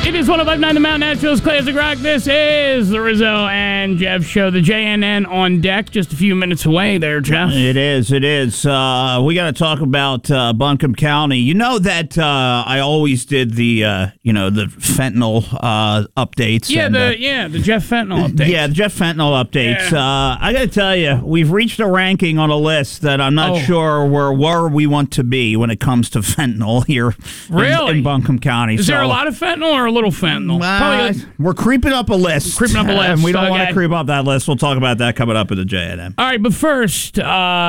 It is 105.9 The Mountain, Nashville's Classic Rock. This is the Rizzo and Jeff Show. The JNN on deck, just a few minutes away there, Jeff. It is. We got to talk about Buncombe County. You know that I always did the fentanyl updates. Yeah, the Jeff Fentanyl updates. Yeah, the Jeff Fentanyl updates. Yeah. I got to tell you, we've reached a ranking on a list that I'm not sure where we want to be when it comes to fentanyl here in Buncombe County. Is there a lot of fentanyl or a little fentanyl? We're creeping up a list. And we don't want to creep up that list. We'll talk about that coming up in the JNM. All right, but first,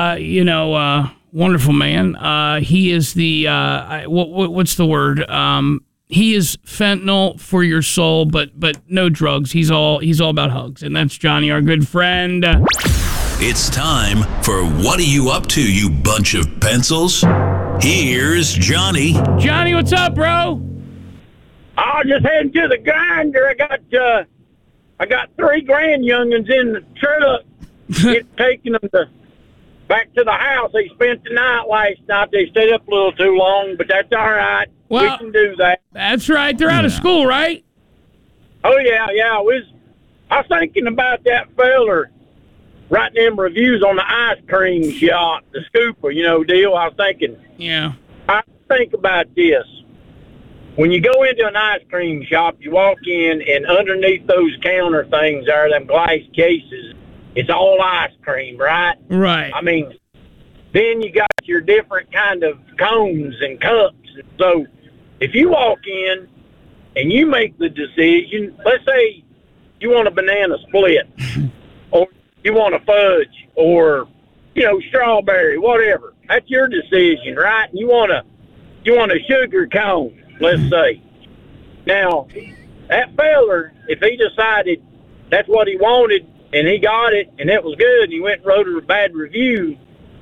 wonderful man. He is the, what's the word? He is fentanyl for your soul, but no drugs. He's all about hugs, and that's Johnny, our good friend. It's time for What Are You Up To, You Bunch of Pencils? Here's Johnny. Johnny, what's up, bro? I was just heading to the grinder. I got 3 grand youngins in the truck. Taking them back to the house. They spent the night last night. They stayed up a little too long, but that's all right. Well, we can do that. That's right. They're out of school, right? Oh yeah. I was thinking about that feller writing them reviews on the ice cream shop, the scooper, deal. I was thinking. Yeah. I think about this. When you go into an ice cream shop, you walk in, and underneath those counter things are them glass cases. It's all ice cream, right? Right. I mean, then you got your different kind of cones and cups. So if you walk in and you make the decision, let's say you want a banana split or you want a fudge or, strawberry, whatever. That's your decision, right? You want a sugar cone, let's say. Now, that feller, if he decided that's what he wanted and he got it and it was good and he went and wrote a bad review,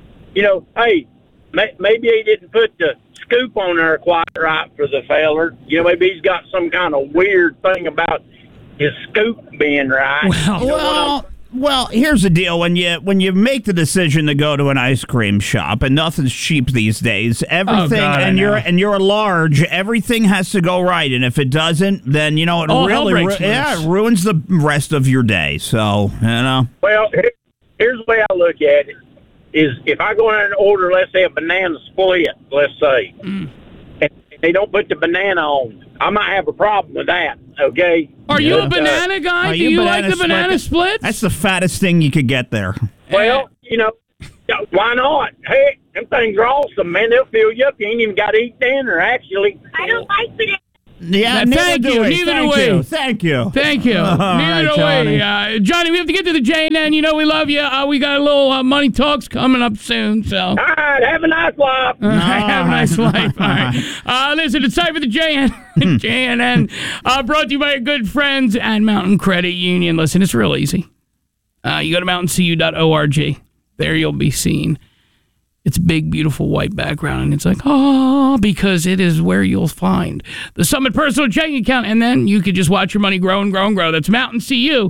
hey, maybe he didn't put the scoop on there quite right for the feller. Maybe he's got some kind of weird thing about his scoop being right. Well, here's the deal. When you make the decision to go to an ice cream shop, and nothing's cheap these days, everything, you're large, everything has to go right. And if it doesn't, then it ruins the rest of your day. So Well, here's the way I look at it: is if I go in and order, let's say a banana split, let's say, and they don't put the banana on, I might have a problem with that. Okay. Are you a banana guy? Do you like the banana splits? That's the fattest thing you could get there. Well, why not? Hey, them things are awesome, man. They'll fill you up. You ain't even got to eat dinner, actually. I don't like banana. Yeah, thank you. Neither do we. Thank you. Neither do we. Johnny, we have to get to the JNN. We love you. We got a little money talks coming up soon. So. All right, have a nice life. Have a nice life. All right. Listen, it's time for the JNN. Brought to you by your good friends at Mountain Credit Union. Listen, it's real easy. You go to mountaincu.org. There you'll be seen. It's a big, beautiful white background, and it's like, because it is where you'll find the Summit Personal Checking Account, and then you could just watch your money grow and grow and grow. That's mountaincu.org.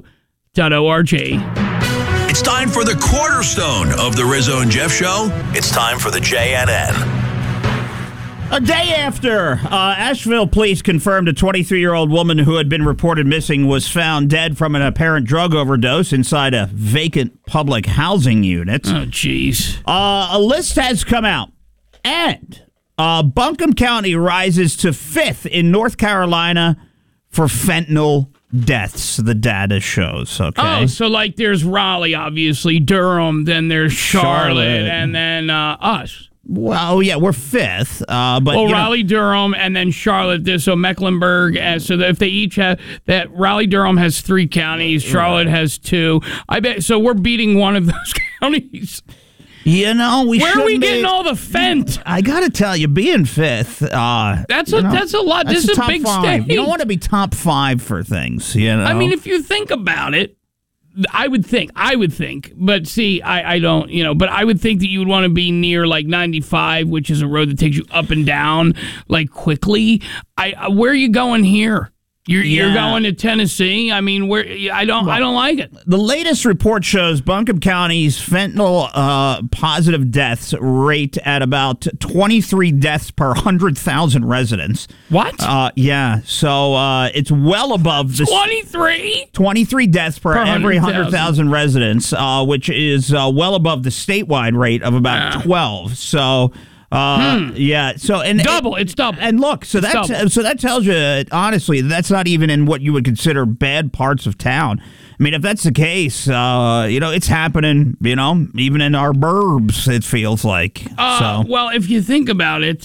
It's time for the cornerstone of the Rizzo and Jeff Show. It's time for the JNN. A day after Asheville police confirmed a 23-year-old woman who had been reported missing was found dead from an apparent drug overdose inside a vacant public housing unit. Oh, jeez. A list has come out, and Buncombe County rises to 5th in North Carolina for fentanyl deaths, the data shows, okay? Oh, so there's Raleigh, obviously, Durham, then there's Charlotte. And then us. Well, yeah, we're 5th. Raleigh, Durham, and then Charlotte. So Mecklenburg. So if they each have that, Raleigh, Durham has 3 counties. Charlotte has 2. I bet. So we're beating one of those counties. Where are we getting all the fent? I got to tell you, being 5th, that's a lot. This is a big state. You don't want to be top 5 for things, I mean, if you think about it, I would think, but see, I don't, but I would think that you would want to be near 95, which is a road that takes you up and down quickly. Where are you going here? You're going to Tennessee. I mean, I don't like it. The latest report shows Buncombe County's fentanyl positive deaths rate at about 23 deaths per 100,000 residents. What? Yeah. So it's well above the 23 deaths per every 100,000 residents, which is well above the statewide rate of about 12. So. Yeah. So it's double. And look, so that tells you honestly that's not even in what you would consider bad parts of town. I mean, if that's the case, it's happening. Even in our burbs, it feels like. Well, if you think about it,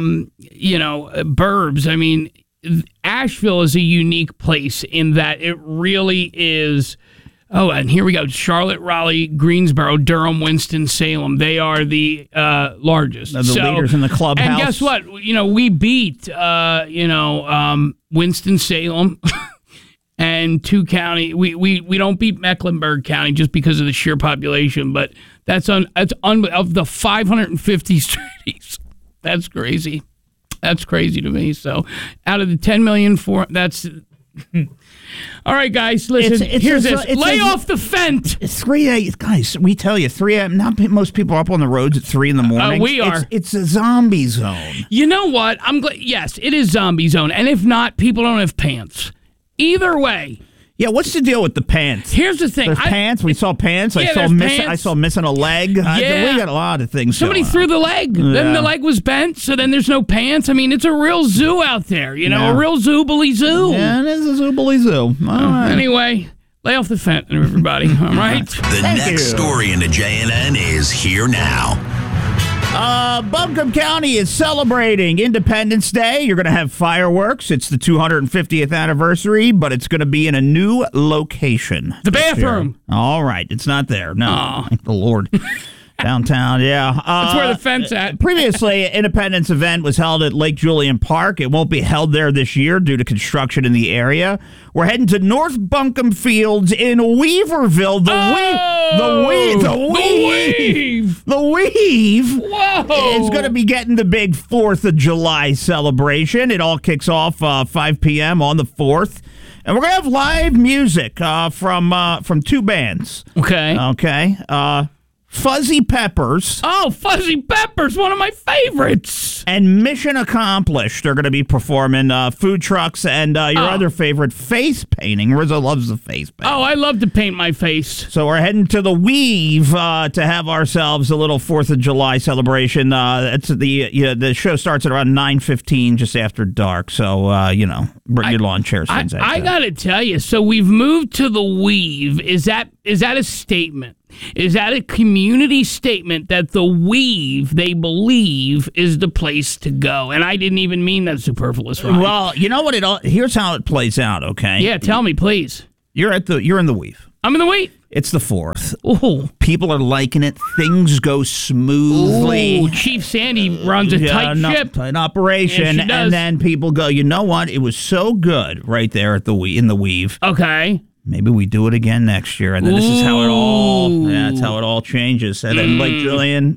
burbs. I mean, Asheville is a unique place in that it really is. Oh, and here we go. Charlotte, Raleigh, Greensboro, Durham, Winston-Salem. They are the largest. The leaders in the clubhouse. And guess what? We beat, Winston-Salem and 2 county. We don't beat Mecklenburg County just because of the sheer population, but of the 550 cities. That's crazy. That's crazy to me. So out of the 10 million, that's... All right, guys, listen. Here's this. Lay off the fent. It's 3 a.m. Guys, we tell you, 3 a.m. Not most people are up on the roads at 3 in the morning. We are. It's a zombie zone. You know what? I'm glad. Yes, it is zombie zone. And if not, people don't have pants. Either way. Yeah, what's the deal with the pants? Here's the thing. There's pants. We saw pants. Yeah, I saw missing a leg. Yeah. We got a lot of things. Somebody threw the leg. Yeah. Then the leg was bent, so then there's no pants. I mean, it's a real zoo out there. A real zoobly zoo. Yeah, it is a zoobly zoo. All right. Anyway, lay off the fentanyl, everybody. All right? The next story in the JNN is here now. Buncombe County is celebrating Independence Day. You're going to have fireworks. It's the 250th anniversary, but it's going to be in a new location. The bathroom. All right. It's not there. No. Thank the Lord. Downtown, yeah. That's where the fence at. Previously, an Independence event was held at Lake Julian Park. It won't be held there this year due to construction in the area. We're heading to North Buncombe Fields in Weaverville. The Weave. Whoa. Is going to be getting the big 4th of July celebration. It all kicks off 5 p.m. on the 4th. And we're going to have live music from 2 bands. Okay. Fuzzy Peppers. Oh, Fuzzy Peppers, one of my favorites. And Mission Accomplished are going to be performing food trucks and your other favorite, face painting. Rizzo loves the face painting. Oh, I love to paint my face. So we're heading to the Weave to have ourselves a little 4th of July celebration. The show starts at around 9:15, just after dark. So, bring your lawn chairs. I got to tell you, so we've moved to the Weave. Is that a statement? Is that a community statement that the Weave, they believe, is the place to go? And I didn't even mean that superfluous, right? Well, you know what? Here's how it plays out, okay? Yeah, tell me, please. You're in the Weave. I'm in the Weave. It's the 4th. Ooh. People are liking it. Things go smoothly. Ooh, Chief Sandy runs a tight ship. Tight operation. Yeah, she does. And then people go, you know what? It was so good right there in the Weave. Okay. Maybe we do it again next year, and then this is how it all changes. And then Lake Julian,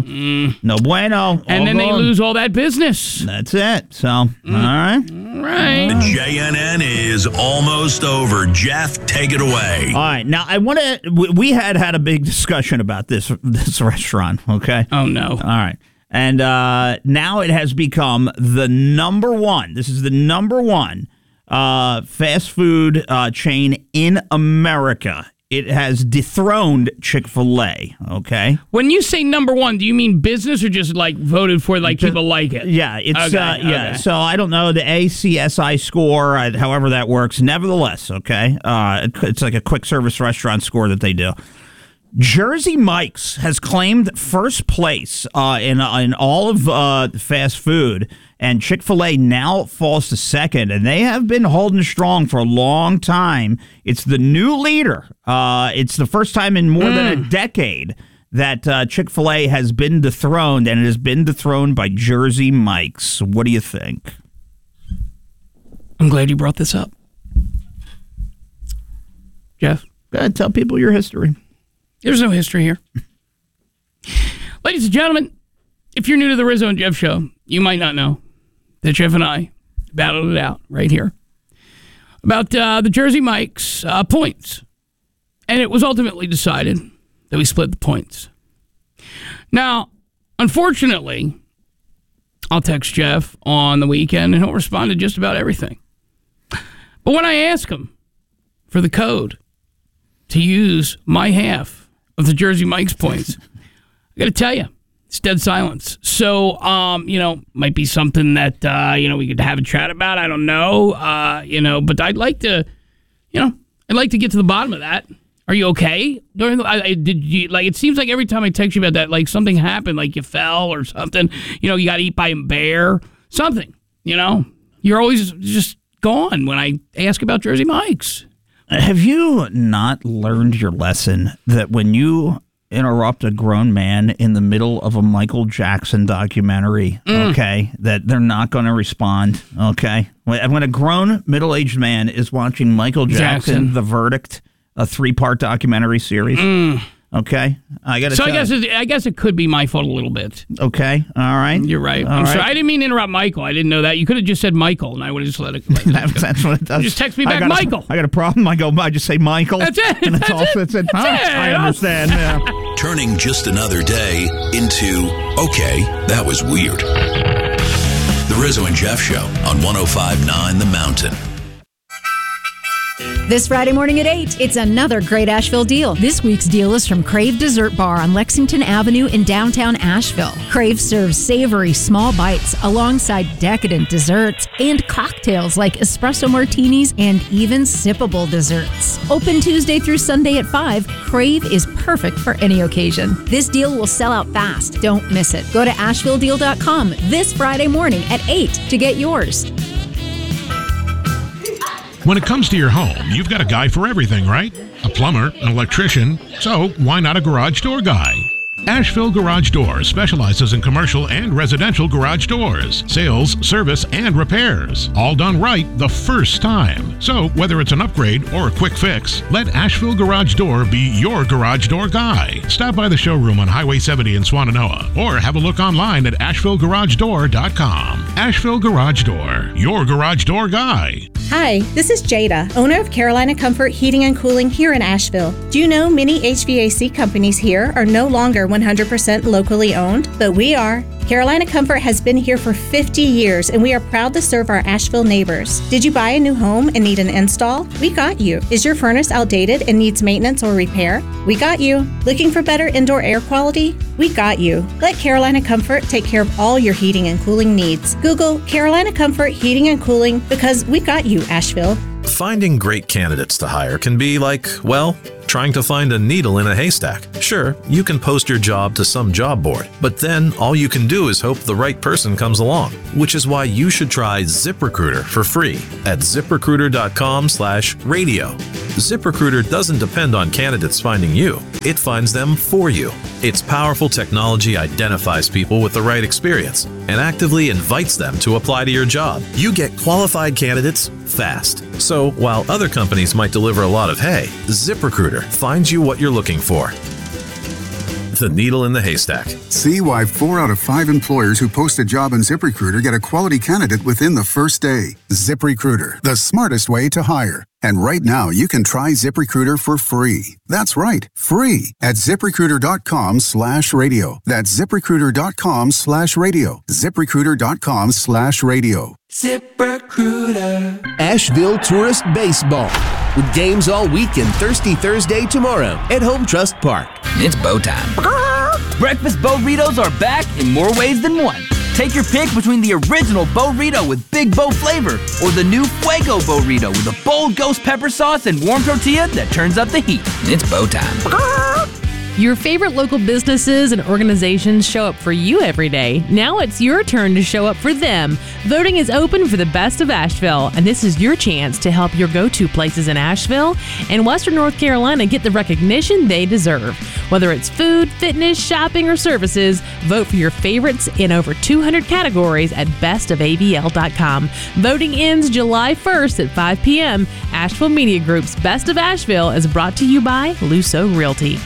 no bueno. And then they lose all that business. That's it. So, all right. The JNN is almost over. Jeff, take it away. All right. Now, we had a big discussion about this restaurant, okay? Oh, no. All right. And now it has become the number one. This is the number one fast food chain in America. It has dethroned Chick-fil-A, okay? When you say number one, do you mean business or just like voted for, like people like it? Yeah, it's okay. So I don't know the ACSI score, however that works. Nevertheless, okay, it's like a quick service restaurant score that they do. Jersey Mike's has claimed first place in all of fast food, and Chick-fil-A now falls to second, and they have been holding strong for a long time. It's the new leader. It's the first time in more than a decade that Chick-fil-A has been dethroned, and it has been dethroned by Jersey Mike's. What do you think? I'm glad you brought this up. Jeff? Go ahead, tell people your history. There's no history here. Ladies and gentlemen, if you're new to the Rizzo and Jeff show, you might not know that Jeff and I battled it out right here about the Jersey Mike's points. And it was ultimately decided that we split the points. Now, unfortunately, I'll text Jeff on the weekend and he'll respond to just about everything. But when I ask him for the code to use my half of the Jersey Mike's points, I got to tell you, it's dead silence. So, might be something that, we could have a chat about. I don't know, but I'd like to, get to the bottom of that. Are you okay? It seems like every time I text you about that, like something happened, like you fell or something, you got eaten by a bear, something, You're always just gone when I ask about Jersey Mike's. Have you not learned your lesson that when you interrupt a grown man in the middle of a Michael Jackson documentary, okay, that they're not going to respond, okay? When a grown middle-aged man is watching Michael Jackson, The Verdict, a 3-part documentary series, okay? I guess it could be my fault a little bit. Okay, all right. You're right. I'm sorry. I didn't mean to interrupt Michael. I didn't know that. You could have just said Michael, and I would have just let it go. That's what it does. Just text me back, Michael. I got a problem. I just say Michael. That's it. And that's it. I understand. Yeah. Turning just another day into, okay, that was weird. The Rizzo and Jeff Show on 105.9 The Mountain. This Friday morning at 8, it's another great Asheville deal. This week's deal is from Crave Dessert Bar on Lexington Avenue in downtown Asheville. Crave serves savory small bites alongside decadent desserts and cocktails like espresso martinis and even sippable desserts. Open Tuesday through Sunday at 5, Crave is perfect for any occasion. This deal will sell out fast. Don't miss it. Go to AshevilleDeal.com this Friday morning at 8 to get yours. When it comes to your home, you've got a guy for everything, right? A plumber, an electrician, so why not a garage door guy? Asheville Garage Doors specializes in commercial and residential garage doors, sales, service, and repairs. All done right the first time. So whether it's an upgrade or a quick fix, let Asheville Garage Door be your garage door guy. Stop by the showroom on Highway 70 in Swannanoa or have a look online at AshevilleGarageDoor.com. Asheville Garage Door, your garage door guy. Hi, this is Jada, owner of Carolina Comfort Heating and Cooling here in Asheville. Do you know many HVAC companies here are no longer 100% locally owned? But we are. Carolina Comfort has been here for 50 years, and we are proud to serve our Asheville neighbors. Did you buy a new home and need an install? We got you. Is your furnace outdated and needs maintenance or repair? We got you. Looking for better indoor air quality? We got you. Let Carolina Comfort take care of all your heating and cooling needs. Google Carolina Comfort Heating and Cooling because we got you, Asheville. Finding great candidates to hire can be like, well, trying to find a needle in a haystack. Sure, you can post your job to some job board, but then all you can do is hope the right person comes along, which is why you should try ZipRecruiter for free at ZipRecruiter.com/radio. ZipRecruiter doesn't depend on candidates finding you. It finds them for you. Its powerful technology identifies people with the right experience and actively invites them to apply to your job. You get qualified candidates fast. So while other companies might deliver a lot of hay, ZipRecruiter finds you what you're looking for. The needle in the haystack. See why 4 out of 5 employers who post a job on ZipRecruiter get a quality candidate within the first day. ZipRecruiter, the smartest way to hire. And right now, you can try ZipRecruiter for free. That's right, free at ZipRecruiter.com/radio. That's ZipRecruiter.com/radio. ZipRecruiter.com/radio. ZipRecruiter. Asheville Tourist Baseball. With games all week and Thirsty Thursday tomorrow at Home Trust Park. It's bow time. Breakfast burritos are back in more ways than one. Take your pick between the original burrito with big bow flavor or the new Fuego burrito with a bold ghost pepper sauce and warm tortilla that turns up the heat. It's bow time. Your favorite local businesses and organizations show up for you every day. Now it's your turn to show up for them. Voting is open for the best of Asheville, and this is your chance to help your go-to places in Asheville and Western North Carolina get the recognition they deserve. Whether it's food, fitness, shopping, or services, vote for your favorites in over 200 categories at bestofabl.com. Voting ends July 1st at 5 p.m. Asheville Media Group's Best of Asheville is brought to you by Luso Realty.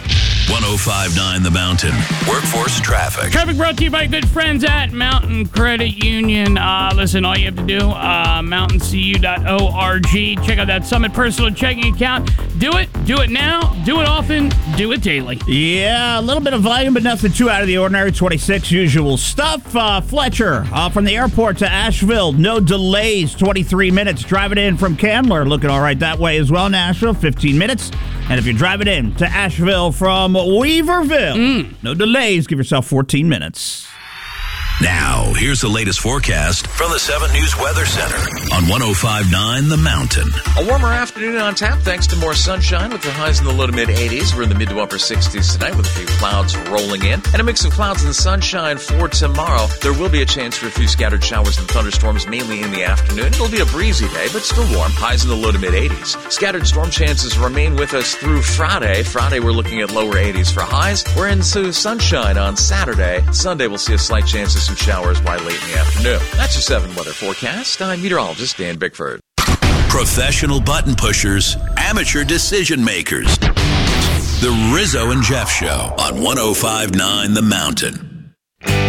105.9 The Mountain. Workforce traffic. Traffic brought to you by good friends at Mountain Credit Union. Listen, all you have to do, mountaincu.org. Check out that Summit personal checking account. Do it now, do it often, do it daily. Yeah, a little bit of volume, but nothing too out of the ordinary. 26 usual stuff. Fletcher, from the airport to Asheville, no delays, 23 minutes. Driving in from Candler, looking all right that way as well. Nashville, 15 minutes. And if you're driving in to Asheville from Weaverville, no delays, give yourself 14 minutes. Now, here's the latest forecast from the 7 News Weather Center on 105.9 The Mountain. A warmer afternoon on tap thanks to more sunshine with the highs in the low to mid 80s. We're in the mid to upper 60s tonight with a few clouds rolling in. And a mix of clouds and sunshine for tomorrow. There will be a chance for a few scattered showers and thunderstorms mainly in the afternoon. It'll be a breezy day, but still warm. Highs in the low to mid 80s. Scattered storm chances remain with us through Friday. Friday, we're looking at lower 80s for highs. We're into sunshine on Saturday. Sunday, we'll see a slight chance of some showers by late in the afternoon. That's your 7 weather forecast. I'm meteorologist Dan Bickford. Professional button pushers, amateur decision makers. The Rizzo and Jeff Show on 105.9 The Mountain.